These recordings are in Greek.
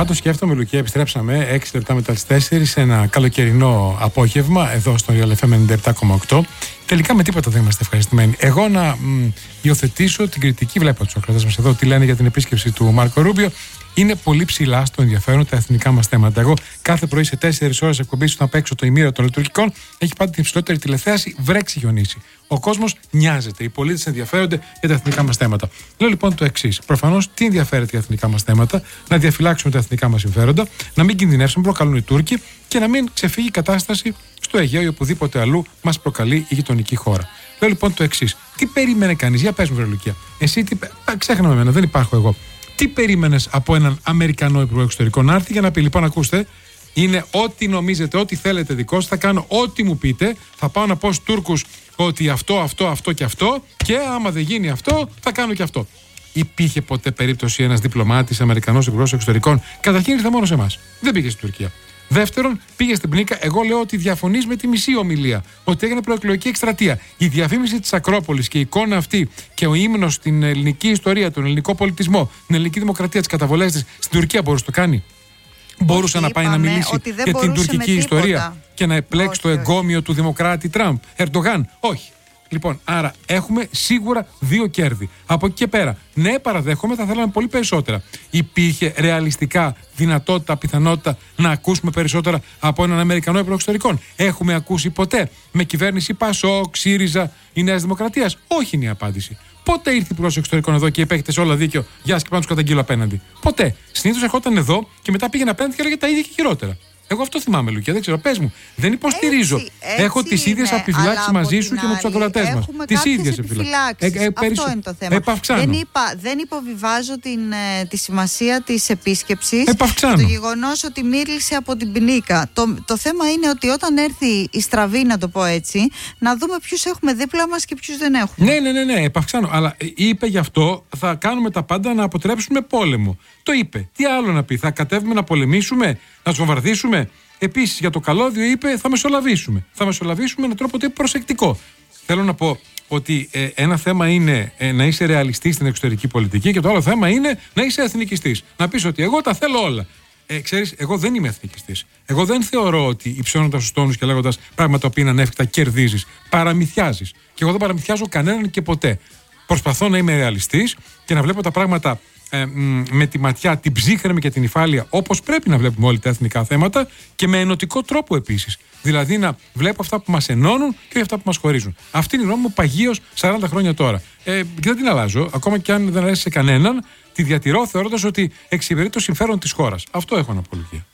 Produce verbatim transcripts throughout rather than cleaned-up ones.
πάντως σκέφτομαι, Λουκία, επιστρέψαμε έξι λεπτά μετά τις τέσσερις, ένα καλοκαιρινό απόγευμα εδώ στο Real εφ εμ ενενήντα επτά κόμμα οκτώ. Τελικά με τίποτα δεν είμαστε ευχαριστημένοι. Εγώ να μ, υιοθετήσω την κριτική, βλέπω τους ακροατές μας εδώ τι λένε για την επίσκεψη του Μάρκο Ρούμπιο. Είναι πολύ ψηλά στο ενδιαφέρον τα εθνικά μας θέματα. Εγώ κάθε πρωί σε τέσσερις ώρες εκπομπής να παίξω το ημίρο των λειτουργικών έχει πάντα την υψηλότερη τηλεθέαση, βρέξει χιονίσει. Ο κόσμος νοιάζεται, οι πολίτες ενδιαφέρονται για τα εθνικά μας θέματα. Λέω λοιπόν το εξής. Προφανώς τι ενδιαφέρεται για τα εθνικά μας θέματα, να διαφυλάξουμε τα εθνικά μας συμφέροντα, να μην κινδυνεύσουμε, προκαλούν οι Τούρκοι και να μην ξεφύγει η κατάσταση στο Αιγαίο ή οπουδήποτε αλλού μας προκαλεί η γειτονική χώρα. Λέω λοιπόν το εξής. Τι περίμενε κανείς, για πες μου, βρε Λουκία. Εσύ τι. Ξέχναμε εμένα, δεν υπάρχω εγώ. Τι περίμενες από έναν Αμερικανό Υπουργό Εξωτερικών να έρθει για να πει: λοιπόν, ακούστε, είναι ό,τι νομίζετε, ό,τι θέλετε δικό σας, θα κάνω ό,τι μου πείτε, θα πάω να πω στους Τούρκους ότι αυτό, αυτό, αυτό και αυτό, και άμα δεν γίνει αυτό, θα κάνω και αυτό. Υπήρχε ποτέ περίπτωση ένας διπλωμάτης Αμερικανός Υπουργός Εξωτερικών? Καταρχήν ήρθε μόνο σε εμάς. Δεν πήγε στην Τουρκία. Δεύτερον, πήγε στην Πνίκα. Εγώ λέω ότι διαφωνείς με τη μισή ομιλία. Ότι έγινε προεκλογική εκστρατεία. Η διαφήμιση της Ακρόπολης και η εικόνα αυτή και ο ύμνος στην ελληνική ιστορία, τον ελληνικό πολιτισμό, την ελληνική δημοκρατία, τις καταβολές της, στην Τουρκία μπορούσε να το κάνει? Μπορούσε να πάει να μιλήσει για την τουρκική ιστορία και να επλέξει το εγκόμιο του δημοκράτη Τραμπ, Ερντογάν? Όχι. Λοιπόν, άρα έχουμε σίγουρα δύο κέρδη. Από εκεί και πέρα, ναι, παραδέχομαι, θα θέλαμε πολύ περισσότερα. Υπήρχε ρεαλιστικά δυνατότητα, πιθανότητα να ακούσουμε περισσότερα από έναν Αμερικανό Υπουργό Εξωτερικών? Έχουμε ακούσει ποτέ με κυβέρνηση Πασόκ, ΣΥΡΙΖΑ ή Νέας Δημοκρατίας? Όχι, είναι η απάντηση. Πότε ήρθε Υπουργός Εξωτερικών εδώ και επέχετε σε όλα δίκιο? Γεια σας και πάνω του καταγγείλω απέναντι. Ποτέ. Συνήθως ερχόταν εδώ και μετά πήγαινε απέναντι και έλεγε τα ίδια και χειρότερα. Εγώ αυτό θυμάμαι, Λουκία, δεν ξέρω. Πες μου, δεν υποστηρίζω. Έτσι, έτσι Έχω τις ίδιες επιφυλάξεις μαζί σου και με τους ακροατές μας. Τις ίδιες επιφυλάξεις. Ε, ε, αυτό είναι το θέμα. Δεν, είπα, δεν υποβιβάζω την, ε, τη σημασία της επίσκεψης. Επαυξάνω. Το γεγονός ότι μίλησε από την Πνίκα. Το, το θέμα είναι ότι όταν έρθει η στραβή, να το πω έτσι, να δούμε ποιους έχουμε δίπλα μας και ποιους δεν έχουμε. Ναι, ναι, ναι, ναι, επαυξάνω. Αλλά είπε γι' αυτό, θα κάνουμε τα πάντα να αποτρέψουμε πόλεμο. Το είπε. Τι άλλο να πει? Θα κατέβουμε να πολεμήσουμε, να τους βομβαρδίσουμε? Επίσης για το καλώδιο είπε: θα μεσολαβήσουμε. Θα μεσολαβήσουμε με τρόπο προσεκτικό. Θέλω να πω ότι ε, ένα θέμα είναι ε, να είσαι ρεαλιστής στην εξωτερική πολιτική και το άλλο θέμα είναι να είσαι εθνικιστής. Να πεις ότι εγώ τα θέλω όλα. Ε, ξέρεις, εγώ δεν είμαι εθνικιστής. Εγώ δεν θεωρώ ότι υψώνοντας τους τόνους και λέγοντας πράγματα που είναι ανέφικτα κερδίζεις. Παραμυθιάζεις. Και εγώ δεν παραμυθιάζω κανέναν και ποτέ. Προσπαθώ να είμαι ρεαλιστής και να βλέπω τα πράγματα Ε, μ, με τη ματιά την ψύχρεμη και την υφάλια, όπως πρέπει να βλέπουμε όλοι τα εθνικά θέματα, και με ενωτικό τρόπο επίσης. Δηλαδή να βλέπω αυτά που μας ενώνουν και αυτά που μας χωρίζουν. Αυτή είναι η γνώμη μου παγίως σαράντα χρόνια τώρα. Ε, και δεν την αλλάζω, ακόμα και αν δεν αρέσει σε κανέναν, τη διατηρώ θεωρώντας ότι εξυπηρετεί το συμφέρον της χώρας. Αυτό έχω να πω, Λουκία.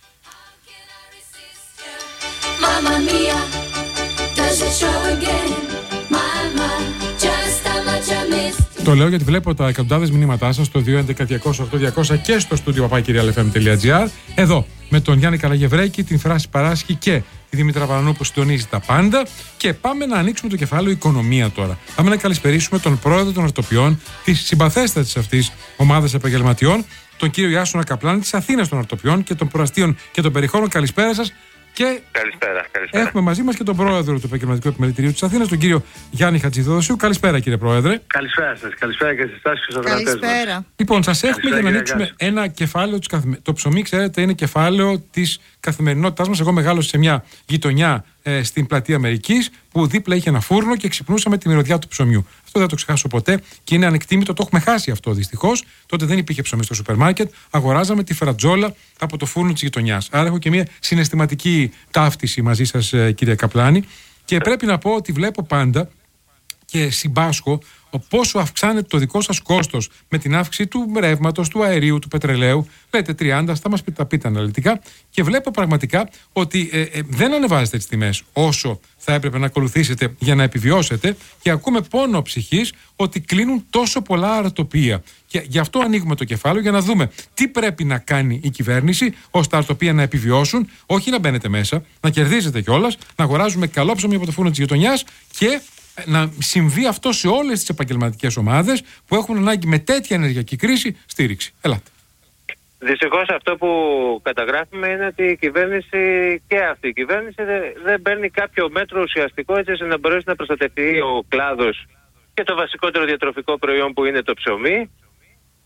Το λέω γιατί βλέπω τα εκατοντάδες μηνύματά σας στο δύο έντεκα διακόσια οκτώ διακόσια και στο στούντιο παπάκι realfm τελεία gr. Εδώ με τον Γιάννη Καλαγευρέκη, την Φράση Παράσχη και τη Δήμητρα Βαρανού που συντονίζει τα πάντα. Και πάμε να ανοίξουμε το κεφάλαιο οικονομία τώρα. Πάμε να καλησπερίσουμε τον πρόεδρο των αρτοπιών, τη συμπαθέστατη αυτή ομάδα επαγγελματιών, τον κύριο Ιάσονα Καπλάνη, τη Αθήνας των Αρτοπιών και των Προαστίων και των Περιχώρων. Καλησπέρα σας. Και καλησπέρα, καλησπέρα. Έχουμε μαζί μας και τον πρόεδρο του Επαγγελματικού Επιμελητηρίου της Αθήνας, τον κύριο Γιάννη Χατζηδοδοσίου. Καλησπέρα, κύριε Πρόεδρε. Καλησπέρα σας. Καλησπέρα και στις τάσεις και στους ακροατές μας. Λοιπόν, σας έχουμε για να ανοίξουμε ένα κεφάλαιο της καθημε... Το ψωμί, ξέρετε, είναι κεφάλαιο της καθημερινότητάς μας. Εγώ μεγάλωσα σε μια γειτονιά ε, στην πλατεία Αμερικής που δίπλα είχε ένα φούρνο και ξυπνούσα με τη μυρωδιά του ψωμιού. Αυτό δεν το ξεχάσω ποτέ και είναι ανεκτήμητο. Το έχουμε χάσει αυτό δυστυχώς. Τότε δεν υπήρχε ψωμί στο σούπερ μάρκετ. Αγοράζαμε τη φρατζόλα από το φούρνο της γειτονιάς. Άρα έχω και μια συναισθηματική ταύτιση μαζί σας, κύριε Καπλάνη. Και πρέπει να πω ότι βλέπω πάντα και συμπάσχω πόσο αυξάνεται το δικό σας κόστος με την αύξηση του ρεύματος, του αερίου, του πετρελαίου. Λέτε τριάντα, θα μας τα πείτε αναλυτικά. Και βλέπω πραγματικά ότι ε, ε, δεν ανεβάζετε τις τιμές όσο θα έπρεπε να ακολουθήσετε για να επιβιώσετε. Και ακούμε πόνο ψυχής ότι κλείνουν τόσο πολλά αρτοπία. Και γι' αυτό ανοίγουμε το κεφάλαιο για να δούμε τι πρέπει να κάνει η κυβέρνηση ώστε τα αρτοπία να επιβιώσουν, όχι να μπαίνετε μέσα, να κερδίζετε κιόλας, να αγοράζουμε καλό ψωμί από το φούρνο της γειτονιάς και να συμβεί αυτό σε όλες τις επαγγελματικές ομάδες που έχουν ανάγκη με τέτοια ενεργειακή κρίση στήριξη. Ελάτε. Δυστυχώς αυτό που καταγράφουμε είναι ότι η κυβέρνηση και αυτή η κυβέρνηση δεν παίρνει κάποιο μέτρο ουσιαστικό έτσι ώστε να μπορέσει να προστατευτεί ο κλάδος και το βασικότερο διατροφικό προϊόν που είναι το ψωμί,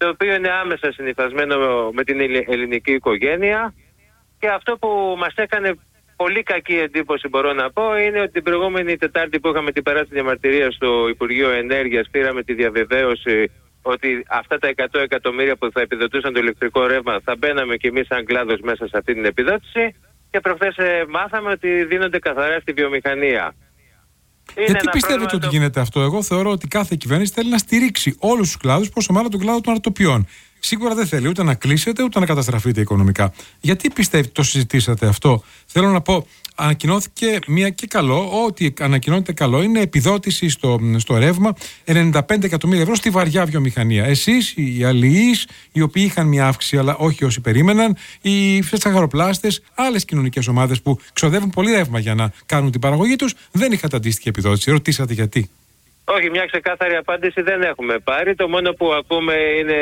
το οποίο είναι άμεσα συνυφασμένο με την ελληνική οικογένεια, και αυτό που μας έκανε πολύ κακή εντύπωση, μπορώ να πω, είναι ότι την προηγούμενη Τετάρτη που είχαμε την παράσταση διαμαρτυρία στο Υπουργείο Ενέργειας, πήραμε τη διαβεβαίωση ότι αυτά τα εκατό εκατομμύρια που θα επιδοτούσαν το ηλεκτρικό ρεύμα θα μπαίναμε κι εμείς σαν κλάδος μέσα σε αυτή την επιδότηση, και προχθές ε, μάθαμε ότι δίνονται καθαρά στη βιομηχανία. Είναι Γιατί πιστεύετε ότι το... γίνεται αυτό? Εγώ θεωρώ ότι κάθε κυβέρνηση θέλει να στηρίξει όλους τους κλάδους, πόσο μάλλον τον κλάδο των αρτοπιών. Σίγουρα δεν θέλει ούτε να κλείσετε ούτε να καταστραφείτε οικονομικά. Γιατί πιστεύετε το συζητήσατε αυτό? Θέλω να πω, ανακοινώθηκε μία και καλό, ό,τι ανακοινώνεται καλό είναι επιδότηση στο, στο ρεύμα ενενήντα πέντε εκατομμύρια ευρώ στη βαριά βιομηχανία. Εσείς, οι αλληλείς, οι οποίοι είχαν μία αύξηση, αλλά όχι όσοι περίμεναν, οι τσαγαροπλάστες, άλλες κοινωνικές ομάδες που ξοδεύουν πολύ ρεύμα για να κάνουν την παραγωγή τους, δεν είχαν αντίστοιχη επιδότηση. Ρωτήσατε γιατί? Όχι, μια ξεκάθαρη απάντηση δεν έχουμε πάρει. Το μόνο που ακούμε είναι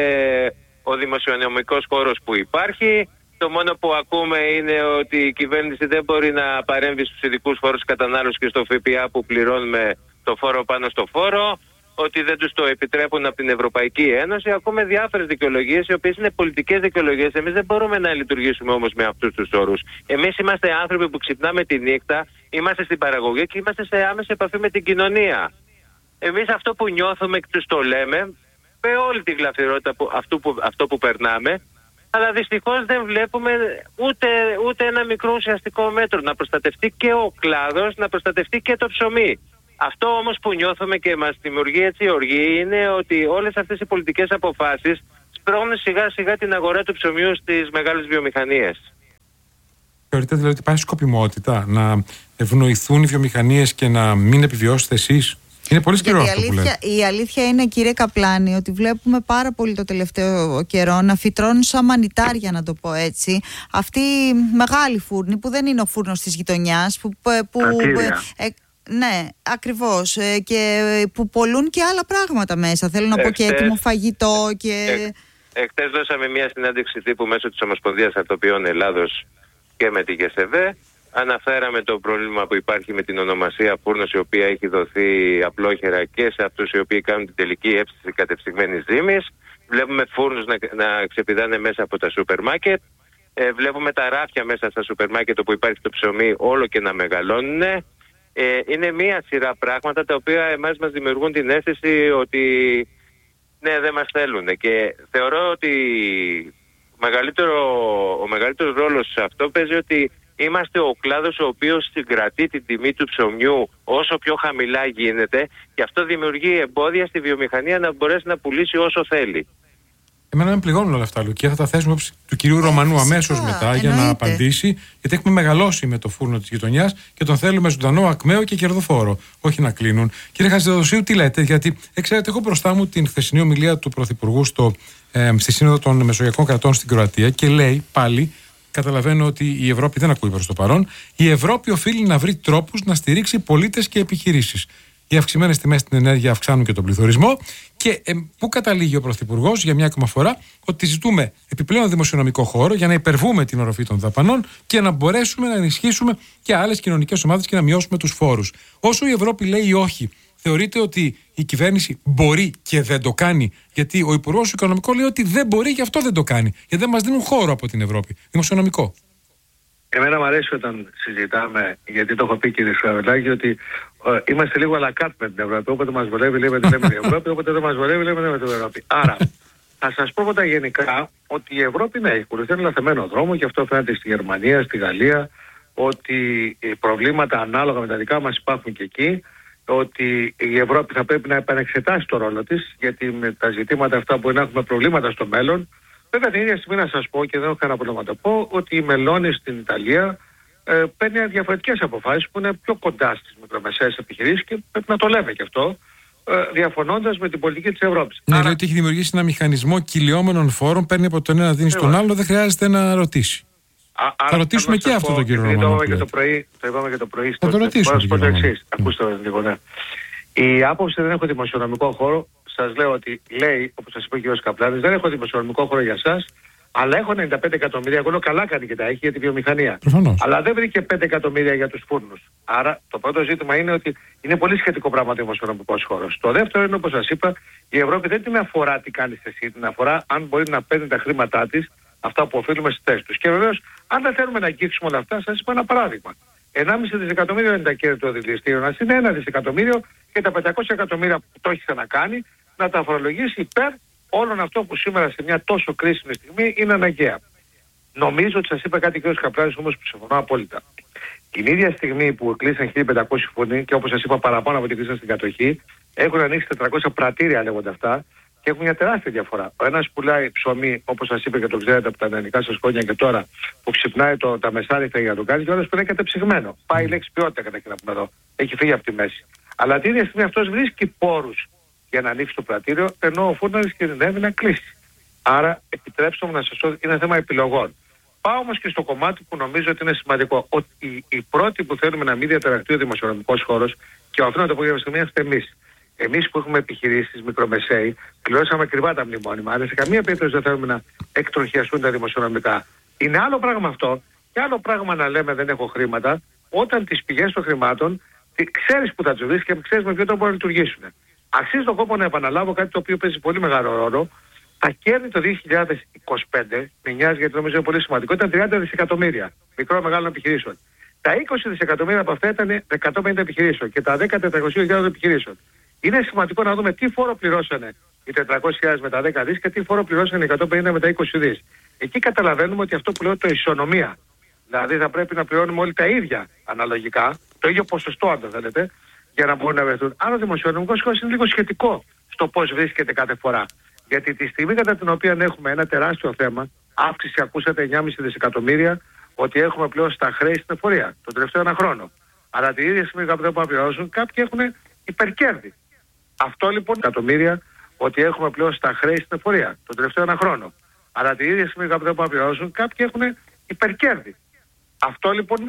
ο δημοσιονομικός χώρος που υπάρχει. Το μόνο που ακούμε είναι ότι η κυβέρνηση δεν μπορεί να παρέμβει στους ειδικούς φόρους κατανάλωσης και στο ΦΠΑ που πληρώνουμε το φόρο πάνω στο φόρο, ότι δεν τους το επιτρέπουν από την Ευρωπαϊκή Ένωση. Ακούμε διάφορες δικαιολογίες, οι οποίες είναι πολιτικές δικαιολογίες. Εμείς δεν μπορούμε να λειτουργήσουμε όμως με αυτούς τους όρους. Εμείς είμαστε άνθρωποι που ξυπνάμε τη νύχτα, είμαστε στην παραγωγή και είμαστε σε άμεση επαφή με την κοινωνία. Εμείς αυτό που νιώθουμε και τους το λέμε, με όλη τη γλαφυρότητα που, αυτού που, αυτό που περνάμε, αλλά δυστυχώς δεν βλέπουμε ούτε, ούτε ένα μικρό ουσιαστικό μέτρο να προστατευτεί και ο κλάδος, να προστατευτεί και το ψωμί. Αυτό όμως που νιώθουμε και μας δημιουργεί έτσι οργή είναι ότι όλες αυτές οι πολιτικές αποφάσεις σπρώχνουν σιγά σιγά την αγορά του ψωμιού στις μεγάλες βιομηχανίες. Θεωρείτε δηλαδή ότι υπάρχει σκοπιμότητα να ευνοηθούν οι βιομηχανίες και να μην επιβιώσετε εσείς? Είναι πολύ σκληρό αυτό που λέτε. Η αλήθεια είναι, κύριε Καπλάνη, ότι βλέπουμε πάρα πολύ το τελευταίο καιρό να φυτρώνουν σαν μανιτάρια, να το πω έτσι, αυτοί οι μεγάλοι φούρνοι που δεν είναι ο φούρνος της γειτονιάς, που, που, ε, ναι, ακριβώς, ε, και που πολλούν και άλλα πράγματα μέσα. Θέλω να Εχθές, πω και έτοιμο φαγητό και... Ε, Εχθές δώσαμε μια συνάντηση τύπου μέσω της Ομοσπονδίας Αρτοπιών Ελλάδος και με τη ΓΕΣΕΒΕ. Αναφέραμε το πρόβλημα που υπάρχει με την ονομασία φούρνος, η οποία έχει δοθεί απλόχερα και σε αυτούς οι οποίοι κάνουν την τελική έψηση κατεψυγμένης ζύμης. Βλέπουμε φούρνους να, να ξεπηδάνε μέσα από τα σούπερ μάρκετ. Ε, βλέπουμε τα ράφια μέσα στα σούπερ μάρκετ όπου υπάρχει το ψωμί όλο και να μεγαλώνουν. Ε, είναι μία σειρά πράγματα τα οποία εμάς μας δημιουργούν την αίσθηση ότι ναι, δεν μας θέλουν. Και θεωρώ ότι μεγαλύτερο, ο μεγαλύτερος ρόλος σε αυτό παίζει ότι είμαστε ο κλάδος ο οποίος συγκρατεί την τιμή του ψωμιού όσο πιο χαμηλά γίνεται, και αυτό δημιουργεί εμπόδια στη βιομηχανία να μπορέσει να πουλήσει όσο θέλει. Εμένα με πληγώνουν όλα αυτά, Λουκία. Θα τα θέσουμε όψη του κυρίου Ρωμανού αμέσως μετά εννοείται. Για να απαντήσει, γιατί έχουμε μεγαλώσει με το φούρνο της γειτονιάς και τον θέλουμε ζωντανό, ακμαίο και κερδοφόρο. Όχι να κλείνουν. Κύριε Χατζηδοσίου, τι λέτε? Γιατί ξέρετε, έχω μπροστά μου την χθεσινή ομιλία του Πρωθυπουργού στο, ε, στη Σύνοδο των Μεσογειακών Κρατών στην Κροατία και λέει πάλι. Καταλαβαίνω ότι η Ευρώπη δεν ακούει προς το παρόν. Η Ευρώπη οφείλει να βρει τρόπους να στηρίξει πολίτες και επιχειρήσεις. Οι αυξημένες τιμές στην ενέργεια αυξάνουν και τον πληθωρισμό. Και ε, πού καταλήγει ο Πρωθυπουργός για μια ακόμα φορά? Ότι ζητούμε επιπλέον δημοσιονομικό χώρο για να υπερβούμε την οροφή των δαπανών και να μπορέσουμε να ενισχύσουμε και άλλες κοινωνικές ομάδες και να μειώσουμε τους φόρους. Όσο η Ευρώπη λέει όχι, θεωρείτε ότι η κυβέρνηση μπορεί και δεν το κάνει? Γιατί ο Υπουργός Οικονομικών λέει ότι δεν μπορεί, γι' αυτό δεν το κάνει. Γιατί δεν μας δίνουν χώρο από την Ευρώπη. Δημοσιονομικό. Εμένα μου αρέσει όταν συζητάμε, γιατί το έχω πει, κύριε Σουαβελάκη, ότι ε, είμαστε λίγο αλακάτ με την Ευρώπη. Όποτε μας βολεύει, λέμε την Ευρώπη, όποτε δεν μας βολεύει, λέμε την Ευρώπη. Άρα, θα σας πω τα γενικά ότι η Ευρώπη, ναι, έχει ακολουθεί ένα λαθεμένο δρόμο, και αυτό φαίνεται στη Γερμανία, στη Γαλλία, ότι οι προβλήματα ανάλογα με τα δικά μας υπάρχουν και εκεί. Ότι η Ευρώπη θα πρέπει να επανεξετάσει το ρόλο της, γιατί με τα ζητήματα αυτά μπορεί να έχουμε προβλήματα στο μέλλον. Βέβαια την ίδια στιγμή να σας πω, και δεν έχω κανένα πρόβλημα να το πω, ότι η Μελώνη στην Ιταλία ε, παίρνει διαφορετικές αποφάσεις που είναι πιο κοντά στις μικρομεσαίες επιχειρήσεις, και πρέπει να το λέμε και αυτό, ε, διαφωνώντας με την πολιτική της Ευρώπης. Ναι, Άρα... λέει ότι έχει δημιουργήσει ένα μηχανισμό κυλιόμενων φόρων, παίρνει από τον ένα, δίνει στον άλλο, δεν χρειάζεται να ρωτήσει. Α, θα ρωτήσουμε και αυτό τον κύριο Ρωμανό. Το είπαμε και το πρωί, το είπαμε και το πρωί. Θα το ρωτήσουμε. Θα πω το εξής. Ακούστε λίγο, ναι. Η άποψη δεν έχω δημοσιονομικό χώρο. Σας λέω ότι λέει, όπως σας είπε ο κ. Καπλάνης, δεν έχω δημοσιονομικό χώρο για σας, Αλλά έχω ενενήντα πέντε εκατομμύρια, εγώ λέω καλά κάνει και τα έχει για τη βιομηχανία. Προφανώς. Αλλά δεν βρήκε πέντε εκατομμύρια για τους φούρνους. Άρα το πρώτο ζήτημα είναι ότι είναι πολύ σχετικό πράγμα ο δημοσιονομικός χώρος. Το δεύτερο είναι, όπως σας είπα, η Ευρώπη δεν την αφορά τι κάνεις εσύ, την αφορά αν μπορεί να παίρνει τα χρήματά της, αυτά που οφείλουμε στις θέσεις τους. Και βεβαίως, αν δεν θέλουμε να αγγίξουμε όλα αυτά, σας είπα ένα παράδειγμα. ενάμιση δισεκατομμύριο είναι τα κέρδη του δηληστήριου, να είναι ένα δισεκατομμύριο και τα πεντακόσια εκατομμύρια που το έχει ξανακάνει να τα φορολογήσει υπέρ όλων αυτό που σήμερα σε μια τόσο κρίσιμη στιγμή είναι αναγκαία. Νομίζω ότι σας είπα κάτι κ. Καπράδης όμως που συμφωνώ απόλυτα. Την ίδια στιγμή που κλείσαν χίλια πεντακόσιοι φούρνοι και όπως σας είπα παραπάνω από την κλείσαν στην κατοχή, έχουν ανοίξει τετρακόσια πρατήρια λέγονται αυτά και έχουν μια τεράστια διαφορά. Ο ένας πουλάει ψωμί, όπως σας είπα και το ξέρετε από τα νεανικά σας χρόνια και τώρα, που ξυπνάει το, τα μεσάριχτα για να το κάνει, και ο άλλος πουλάει κατεψυγμένο. Πάει η λέξη ποιότητα κατά εκείνα που εδώ. Έχει φύγει από τη μέση. Αλλά την ίδια στιγμή αυτός βρίσκει πόρους για να ανοίξει το πρατήριο, ενώ ο φούρναρης κινδυνεύει να κλείσει. Άρα, επιτρέψτε μου να σας πω, είναι θέμα επιλογών. Πάω όμως και στο κομμάτι που νομίζω ότι είναι σημαντικό. Ότι οι, οι πρώτοι που θέλουμε να μην διαταραχτεί ο δημοσιονομικός χώρος, και αυτό να το πω για μια στιγμή, είμαστε εμείς. Εμείς που έχουμε επιχειρήσεις, μικρομεσαίοι, πληρώσαμε ακριβά τα μνημόνια. Αλλά σε καμία περίπτωση δεν θέλουμε να εκτροχιαστούν τα δημοσιονομικά. Είναι άλλο πράγμα αυτό, και άλλο πράγμα να λέμε δεν έχω χρήματα, όταν τις πηγές των χρημάτων ξέρεις που θα τις βρεις και ξέρεις με ποιο τρόπο να λειτουργήσουν. Αξίζει τον κόπο να επαναλάβω κάτι το οποίο παίζει πολύ μεγάλο ρόλο. Τα κέρδη το δύο χιλιάδες είκοσι πέντε, με νοιάζει γιατί νομίζω είναι πολύ σημαντικό, ήταν τριάντα δισεκατομμύρια μικρών μεγάλων επιχειρήσεων. Τα είκοσι δισεκατομμύρια από αυτά ήταν εκατόν πενήντα επιχειρήσεων και τα δέκα τετρακόσιες χιλιάδες επιχειρήσεων. Είναι σημαντικό να δούμε τι φόρο πληρώσανε οι τετρακόσιες χιλιάδες με τα δέκα δις και τι φόρο πληρώσανε οι εκατόν πενήντα με τα είκοσι δις. Εκεί καταλαβαίνουμε ότι αυτό που λέω το ισονομία. Δηλαδή θα πρέπει να πληρώνουμε όλοι τα ίδια αναλογικά, το ίδιο ποσοστό αν το θέλετε, για να μπορούν να βρεθούν. Άρα ο δημοσιονομικός χώρος είναι λίγο σχετικό στο πώς βρίσκεται κάθε φορά. Γιατί τη στιγμή κατά την οποία έχουμε ένα τεράστιο θέμα, αύξηση ακούσατε εννιά κόμμα πέντε δισεκατομμύρια, ότι έχουμε πλέον στα χρέη στην εφορία τον τελευταίο ένα χρόνο. Αλλά την ίδια στιγμή που θα πληρώσουν, κάποιοι έχουν υπερκέρδη. Αυτό λοιπόν εκατομμύρια ότι έχουμε πλέον στα χρέη στην εφορία τον τελευταίο ένα χρόνο. Αλλά την ίδια στιγμή που θα πληρώσουν, κάποιοι έχουν υπερκέρδη. Αυτό λοιπόν